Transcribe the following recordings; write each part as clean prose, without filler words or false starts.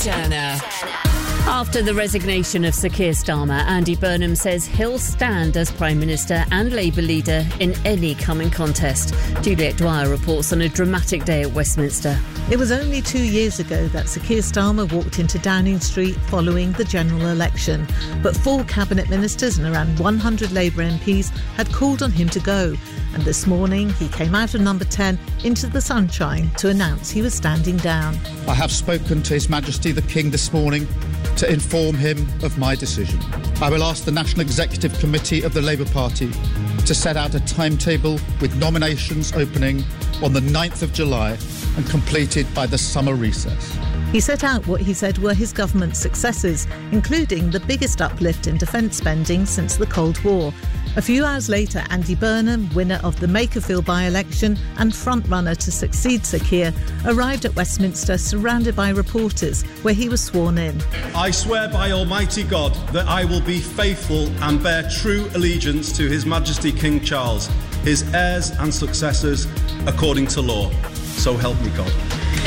Turner. After the resignation of Sir Keir Starmer, Andy Burnham says he'll stand as Prime Minister and Labour leader in any coming contest. Juliet Dwyer reports on a dramatic day at Westminster. It was only 2 years ago that Sir Keir Starmer walked into Downing Street following the general election. But 4 cabinet ministers and around 100 Labour MPs had called on him to go. And this morning he came out of number 10 into the sunshine to announce he was standing down. I have spoken to His Majesty the King this morning to inform him of my decision. I will ask the National Executive Committee of the Labour Party to set out a timetable with nominations opening on the 9th of July and completed by the summer recess. He set out what he said were his government's successes, including the biggest uplift in defence spending since the Cold War. A few hours later, Andy Burnham, winner of the Makerfield by-election and front-runner to succeed Sir Keir, arrived at Westminster surrounded by reporters, where he was sworn in. I swear by Almighty God that I will be faithful and bear true allegiance to His Majesty King Charles, his heirs and successors, according to law. So help me God.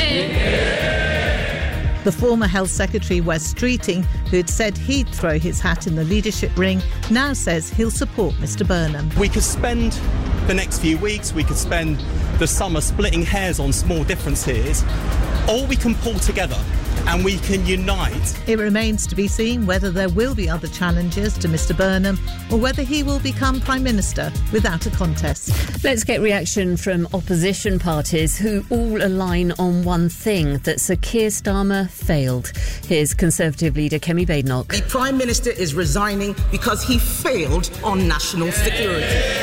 The former Health Secretary, Wes Streeting, who had said he'd throw his hat in the leadership ring, now says he'll support Mr Burnham. We could spend the next few weeks, we could spend the summer splitting hairs on small differences, or we can pull together and we can unite. It remains to be seen whether there will be other challenges to Mr Burnham or whether he will become Prime Minister without a contest. Let's get reaction from opposition parties who all align on one thing, that Sir Keir Starmer failed. Here's Conservative leader Kemi Badenoch. The Prime Minister is resigning because he failed on national security.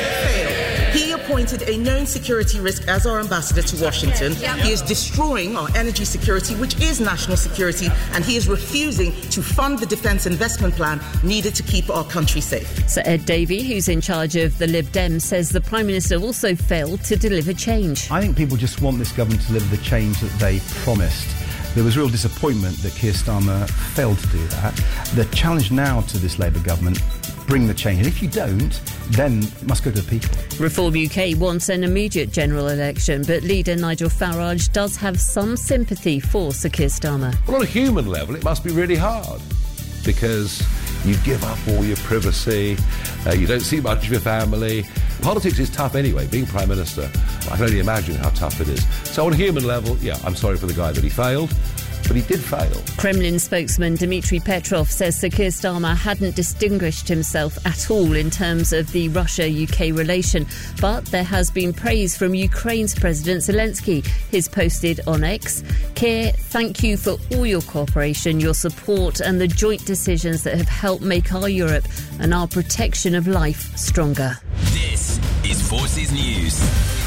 He appointed a known security risk as our ambassador to Washington. He is destroying our energy security, which is national security, and he is refusing to fund the defence investment plan needed to keep our country safe. Sir Ed Davey, who's in charge of the Lib Dems, says the Prime Minister also failed to deliver change. I think people just want this government to deliver the change that they promised. There was real disappointment that Keir Starmer failed to do that. The challenge now to this Labour government, bring the change. And if you don't, then it must go to the people. Reform UK wants an immediate general election, but leader Nigel Farage does have some sympathy for Sir Keir Starmer. Well, on a human level, it must be really hard because you give up all your privacy, you don't see much of your family. Politics is tough anyway. Being Prime Minister, I can only imagine how tough it is. So on a human level, yeah, I'm sorry for the guy that he failed. But he did fail. Kremlin spokesman Dmitry Petrov says Sir Keir Starmer hadn't distinguished himself at all in terms of the Russia-UK relation. But there has been praise from Ukraine's President Zelensky. He's posted on X, Keir, thank you for all your cooperation, your support and the joint decisions that have helped make our Europe and our protection of life stronger. This is Forces News.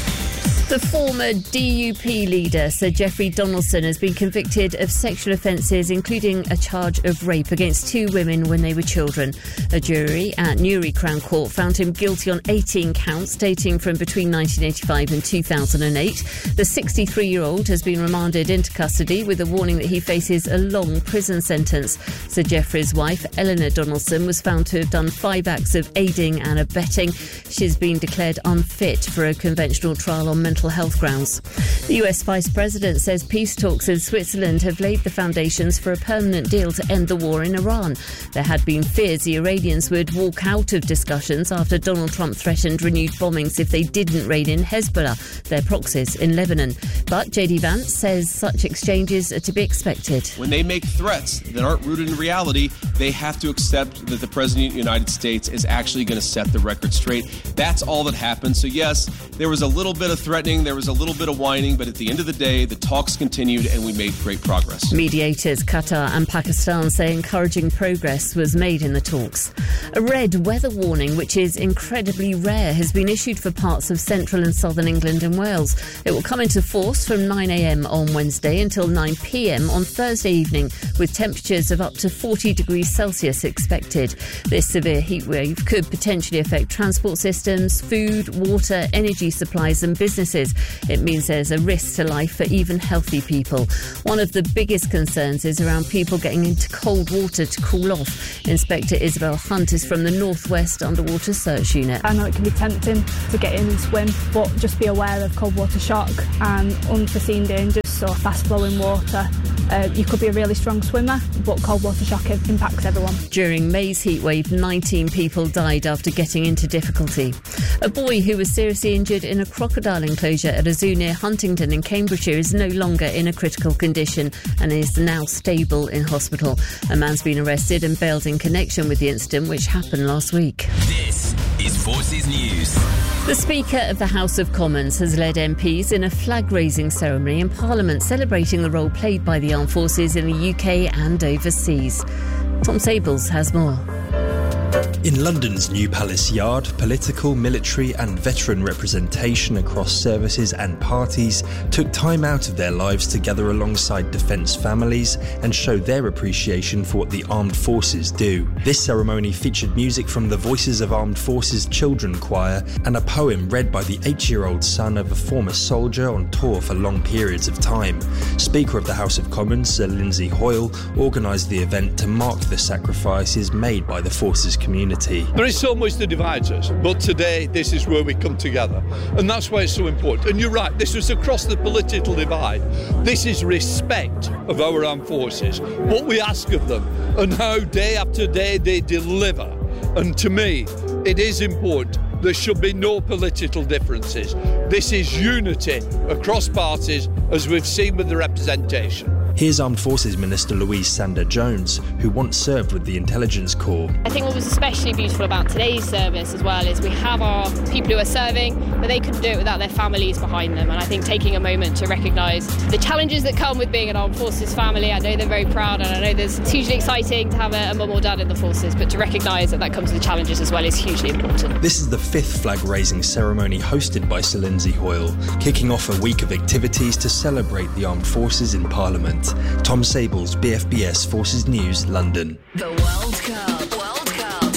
The former DUP leader, Sir Geoffrey Donaldson, has been convicted of sexual offences, including a charge of rape against 2 women when they were children. A jury at Newry Crown Court found him guilty on 18 counts dating from between 1985 and 2008. The 63-year-old has been remanded into custody with a warning that he faces a long prison sentence. Sir Geoffrey's wife, Eleanor Donaldson, was found to have done 5 acts of aiding and abetting. She's been declared unfit for a conventional trial on mental health grounds. The US Vice President says peace talks in Switzerland have laid the foundations for a permanent deal to end the war in Iran. There had been fears the Iranians would walk out of discussions after Donald Trump threatened renewed bombings if they didn't rein in Hezbollah, their proxies in Lebanon. But JD Vance says such exchanges are to be expected. When they make threats that aren't rooted in reality, they have to accept that the President of the United States is actually going to set the record straight. That's all that happened. So yes, there was a little bit of threatening, there was a little bit of whining, but at the end of the day, the talks continued and we made great progress. Mediators Qatar and Pakistan say encouraging progress was made in the talks. A red weather warning, which is incredibly rare, has been issued for parts of central and southern England and Wales. It will come into force from 9 a.m. on Wednesday until 9 p.m. on Thursday evening, with temperatures of up to 40 degrees Celsius expected. This severe heat wave could potentially affect transport systems, food, water, energy supplies and businesses. It means there's a risk to life for even healthy people. One of the biggest concerns is around people getting into cold water to cool off. Inspector Isabel Hunt is from the North West Underwater Search Unit. I know it can be tempting to get in and swim, but just be aware of cold water shock and unforeseen dangers, so fast flowing water, You could be a really strong swimmer, but cold water shock impacts everyone. During May's heatwave, 19 people died after getting into difficulty. A boy who was seriously injured in a crocodile enclosure at a zoo near Huntingdon in Cambridgeshire is no longer in a critical condition and is now stable in hospital. A man's been arrested and bailed in connection with the incident, which happened last week. This is Forces News. The Speaker of the House of Commons has led MPs in a flag-raising ceremony in Parliament celebrating the role played by the armed forces in the UK and overseas. Tom Sables has more. In London's New Palace Yard, political, military and veteran representation across services and parties took time out of their lives to gather alongside defence families and show their appreciation for what the armed forces do. This ceremony featured music from the Voices of Armed Forces Children Choir and a poem read by the 8-year-old son of a former soldier on tour for long periods of time. Speaker of the House of Commons, Sir Lindsay Hoyle, organised the event to mark the sacrifices made by the forces community. There is so much that divides us, but today this is where we come together, and that's why it's so important. And you're right, this was across the political divide. This is respect of our armed forces, what we ask of them, and how day after day they deliver. And to me, it is important. There should be no political differences. This is unity across parties, as we've seen with the representation. Here's Armed Forces Minister Louise Sanders-Jones, who once served with the Intelligence Corps. I think what was especially beautiful about today's service as well is we have our people who are serving, but they couldn't do it without their families behind them. And I think taking a moment to recognise the challenges that come with being an Armed Forces family. I know they're very proud, and I know it's hugely exciting to have a mum or dad in the forces, but to recognise that comes with the challenges as well is hugely important. This is the 5th flag-raising ceremony hosted by Sir Lindsay Hoyle, kicking off a week of activities to celebrate the armed forces in Parliament. Tom Sables, BFBS Forces News, London. The World Cup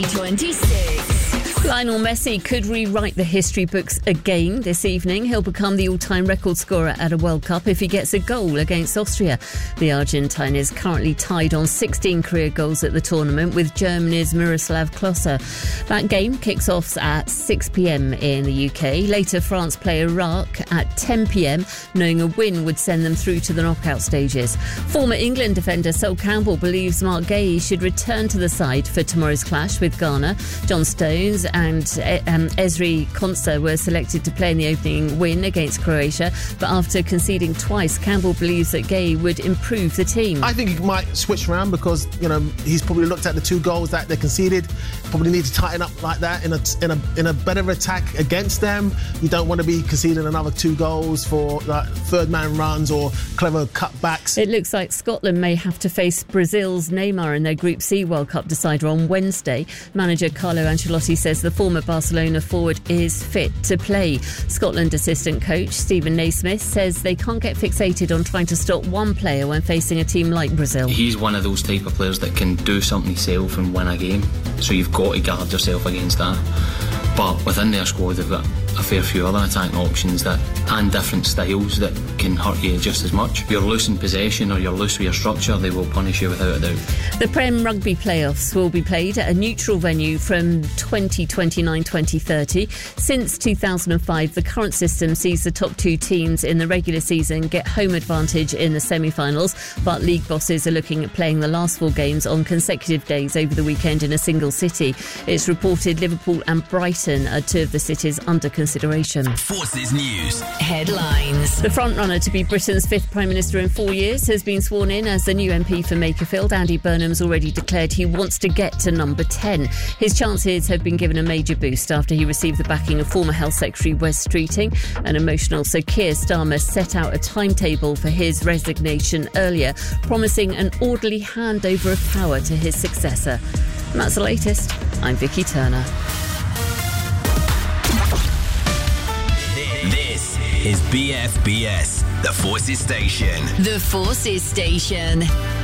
2026. Lionel Messi could rewrite the history books again this evening. He'll become the all-time record scorer at a World Cup if he gets a goal against Austria. The Argentine is currently tied on 16 career goals at the tournament with Germany's Miroslav Klose. That game kicks off at 6 p.m. in the UK. Later, France play Iraq at 10 p.m, knowing a win would send them through to the knockout stages. Former England defender Sol Campbell believes Mark Gay should return to the side for tomorrow's clash with Ghana. John Stones and Ezri Konsa were selected to play in the opening win against Croatia, but after conceding twice, Campbell believes that Gay would improve the team. I think he might switch around because, he's probably looked at the 2 goals that they conceded. Probably need to tighten up like that in a better attack against them. You don't want to be conceding another 2 goals for third man runs or clever cutbacks. It looks like Scotland may have to face Brazil's Neymar in their Group C World Cup decider on Wednesday. Manager Carlo Ancelotti says the former Barcelona forward is fit to play. Scotland assistant coach Stephen Naismith says they can't get fixated on trying to stop one player when facing a team like Brazil. He's one of those type of players that can do something himself and win a game, so you've got to guard yourself against that. But within their squad they've got a fair few other attacking options and different styles that can hurt you just as much. If you're loose in possession or you're loose with your structure, they will punish you without a doubt. The Prem Rugby playoffs will be played at a neutral venue from 2029-2030. Since 2005, the current system sees the top 2 teams in the regular season get home advantage in the semi-finals, but league bosses are looking at playing the last 4 games on consecutive days over the weekend in a single city. It's reported Liverpool and Brighton are 2 of the cities under consideration. Forces News headlines. The frontrunner to be Britain's 5th Prime Minister in 4 years has been sworn in as the new MP for Makerfield. Andy Burnham's already declared he wants to get to number 10. His chances have been given a major boost after he received the backing of former Health Secretary Wes Streeting. An emotional Sir Keir Starmer set out a timetable for his resignation earlier, promising an orderly handover of power to his successor. And that's the latest. I'm Vicky Turner. This is BFBS, the Forces Station. The Forces Station.